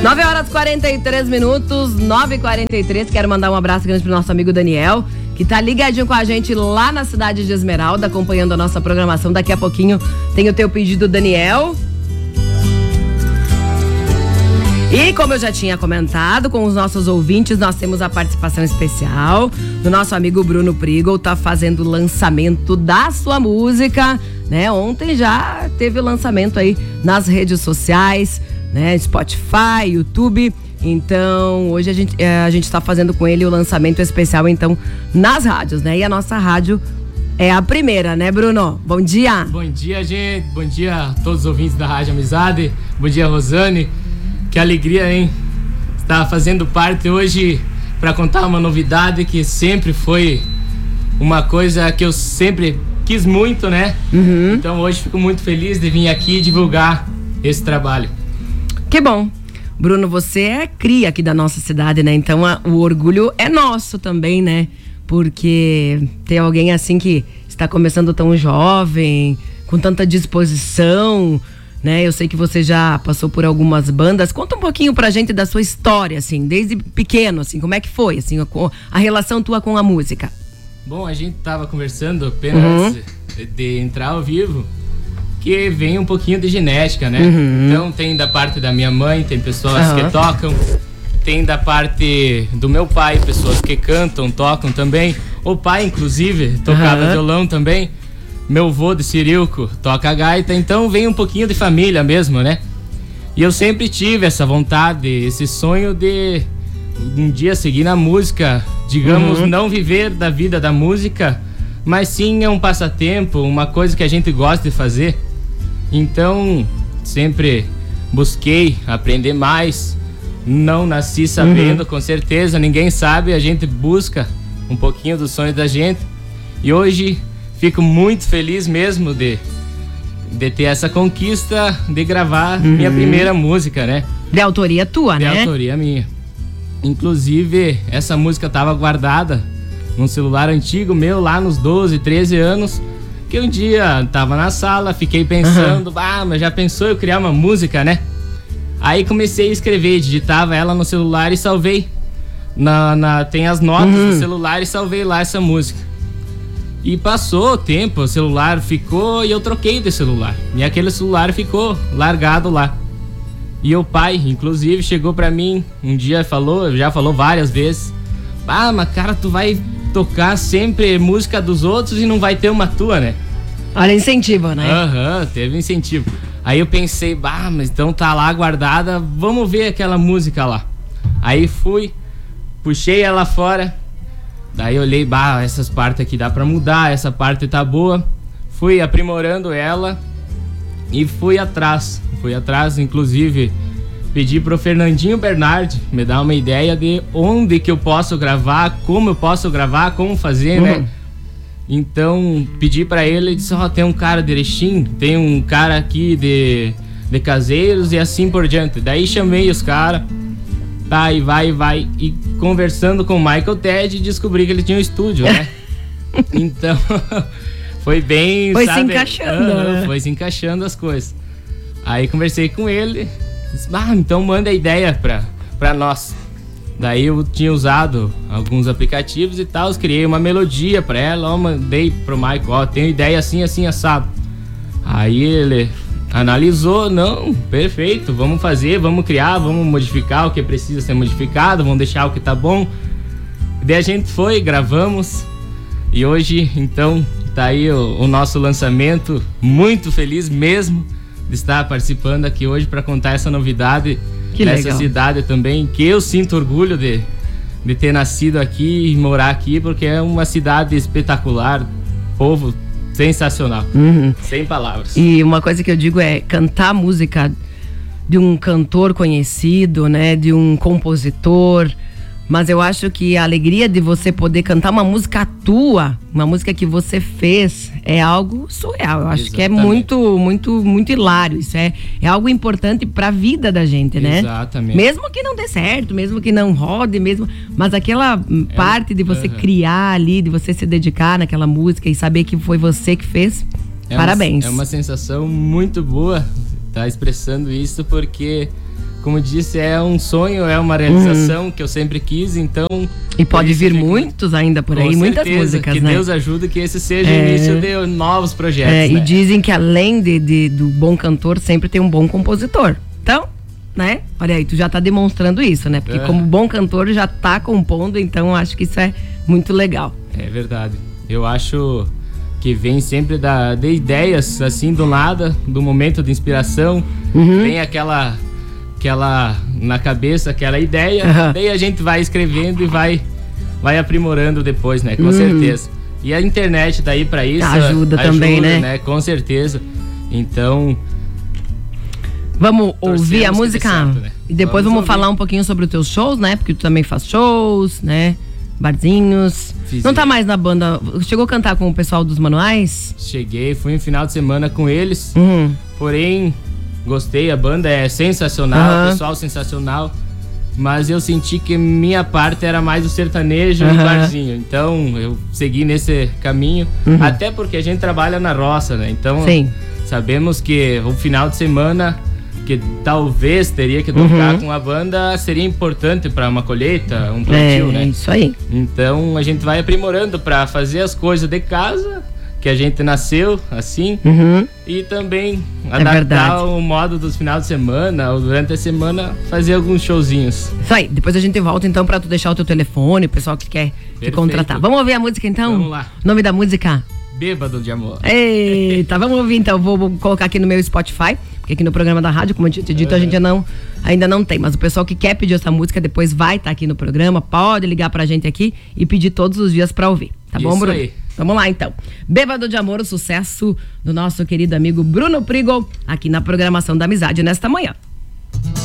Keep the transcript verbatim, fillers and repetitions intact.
nove horas e quarenta e três minutos, nove e quarenta e três. Quero mandar um abraço grande pro nosso amigo Daniel, que tá ligadinho com a gente lá na cidade de Esmeralda, acompanhando a nossa programação. Daqui a pouquinho tem o teu pedido, Daniel. E como eu já tinha comentado com os nossos ouvintes, nós temos a participação especial do nosso amigo Bruno Prigo, tá fazendo o lançamento da sua música, né? Ontem já teve o lançamento aí nas redes sociais, né? Spotify, YouTube. Então, hoje a gente, é, a gente tá fazendo com ele o lançamento especial, então, nas rádios, né? E a nossa rádio é a primeira, né, Bruno? Bom dia! Bom dia, gente! Bom dia a todos os ouvintes da Rádio Amizade. Bom dia, Rosane. Que alegria, hein? Estar fazendo parte hoje para contar uma novidade que sempre foi uma coisa que eu sempre quis muito, né? Uhum. Então hoje fico muito feliz de vir aqui divulgar esse trabalho. Que bom. Bruno, você é cria aqui da nossa cidade, né? Então a, o orgulho é nosso também, né? Porque ter alguém assim que está começando tão jovem, com tanta disposição, né? Eu sei que você já passou por algumas bandas. Conta um pouquinho pra gente da sua história, assim, desde pequeno, assim, como é que foi, assim, a, a relação tua com a música? Bom, a gente tava conversando apenas uhum. antes de, de entrar ao vivo, que vem um pouquinho de genética, né? Uhum. Então tem da parte da minha mãe, tem pessoas uhum. que tocam, tem da parte do meu pai, pessoas que cantam, tocam também. O pai, inclusive, tocava uhum. violão também. Meu vô de Cirilco toca gaita, então vem um pouquinho de família mesmo, né? E eu sempre tive essa vontade, esse sonho de um dia seguir na música, digamos, uhum. não viver da vida da música, mas sim é um passatempo, uma coisa que a gente gosta de fazer. Então, sempre busquei aprender mais, não nasci sabendo, uhum. com certeza, ninguém sabe, a gente busca um pouquinho do sonho da gente. E hoje fico muito feliz mesmo de, de ter essa conquista de gravar uhum. minha primeira música, né? De autoria tua, de né? De autoria minha. Inclusive, essa música estava guardada num celular antigo meu, lá nos doze, treze anos, que um dia tava na sala, fiquei pensando, uhum. ah, mas já pensou eu criar uma música, né? Aí comecei a escrever, digitava ela no celular e salvei. Na, na, tem as notas uhum. do celular e salvei lá essa música. E passou o tempo, o celular ficou e eu troquei de celular. E aquele celular ficou largado lá. E o pai, inclusive, chegou pra mim um dia e falou, já falou várias vezes: ah, mas cara, tu vai tocar sempre música dos outros e não vai ter uma tua, né? Olha, incentivo, né? Aham, uhum, teve incentivo. Aí eu pensei, bah, mas então tá lá guardada, vamos ver aquela música lá. Aí fui, puxei ela fora. Daí olhei, bah, essas partes aqui dá pra mudar, essa parte tá boa. Fui aprimorando ela e fui atrás. Fui atrás, inclusive, pedi pro Fernandinho Bernardi me dar uma ideia de onde que eu posso gravar, como eu posso gravar, como fazer, uhum. né? Então, pedi pra ele, ele disse, ó, oh, tem um cara de Erechim, tem um cara aqui de, de Caseiros e assim por diante. Daí chamei os caras. Tá, e vai, vai. E conversando com o Michael Ted, descobri que ele tinha um estúdio, né? Então, foi bem, Foi sabe? se encaixando, uh, né? Foi se encaixando as coisas. Aí conversei com ele, disse, ah, então manda a ideia pra, pra nós. Daí eu tinha usado alguns aplicativos e tal, criei uma melodia pra ela, ó, mandei pro Michael, ó, tenho ideia assim, assim, assado. Aí ele analisou, não, perfeito, vamos fazer, vamos criar, vamos modificar o que precisa ser modificado, vamos deixar o que tá bom. Daí a gente foi, gravamos e hoje, então, tá aí o, o nosso lançamento. Muito feliz mesmo de estar participando aqui hoje para contar essa novidade que dessa legal. Cidade também, que eu sinto orgulho de, de ter nascido aqui e morar aqui, porque é uma cidade espetacular, povo sensacional, uhum. sem palavras. E uma coisa que eu digo é cantar música de um cantor conhecido, né, de um compositor, mas eu acho que a alegria de você poder cantar uma música tua, uma música que você fez, é algo surreal. Eu acho Exatamente. Que é muito, muito, muito hilário. Isso é, é algo importante para a vida da gente, né? Exatamente. Mesmo que não dê certo, mesmo que não rode, mesmo, mas aquela é, parte de você uh-huh. criar ali, de você se dedicar naquela música e saber que foi você que fez, é parabéns. Uma, é uma sensação muito boa estar expressando isso, porque como disse, é um sonho, é uma realização uhum. que eu sempre quis, então... E pode vir muitos ainda por aí, muitas certeza, músicas, que né? Que Deus ajude que esse seja é... o início de novos projetos, é, né? E dizem que além de, de, do bom cantor, sempre tem um bom compositor. Então, né? Olha aí, tu já tá demonstrando isso, né? Porque é. como bom cantor já tá compondo, então acho que isso é muito legal. É verdade. Eu acho que vem sempre da, de ideias, assim, do nada, do momento de inspiração. Uhum. Vem aquela... aquela na cabeça, aquela ideia, uhum. daí a gente vai escrevendo e vai, vai aprimorando depois, né? Com uhum. certeza. E a internet daí pra isso ajuda, ajuda também, né? né? Com certeza. Então vamos ouvir a música certo, né? E depois vamos, vamos falar um pouquinho sobre os teus shows, né? Porque tu também faz shows, né? Barzinhos. Fiz Não tá mais na banda. Chegou a cantar com o pessoal dos Manuais? Cheguei, fui um final de semana com eles. Uhum. Porém, gostei, a banda é sensacional, uhum. o pessoal sensacional, mas eu senti que minha parte era mais o sertanejo uhum. e o barzinho, então eu segui nesse caminho, uhum. até porque a gente trabalha na roça, né? Então Sim. sabemos que o final de semana que talvez teria que tocar uhum. com a banda seria importante para uma colheita, um plantio, é, né? É isso aí. Então a gente vai aprimorando para fazer as coisas de casa, que a gente nasceu assim, uhum. e também adaptar é o modo dos finais de semana ou durante a semana fazer alguns showzinhos. Isso aí, depois a gente volta então pra tu deixar o teu telefone, o pessoal que quer te contratar. Vamos ouvir a música então? Vamos lá. O nome da música? Bêbado de Amor. Eita, vamos ouvir então, vou, vou colocar aqui no meu Spotify, porque aqui no programa da rádio, como eu tinha te dito, é. a gente não, ainda não tem, mas o pessoal que quer pedir essa música depois vai estar tá aqui no programa, pode ligar pra gente aqui e pedir todos os dias pra ouvir, tá bom, Isso Bruno? Aí. Vamos lá então. Bêbado de Amor, o sucesso do nosso querido amigo Bruno Prigo, aqui na programação da Amizade nesta manhã.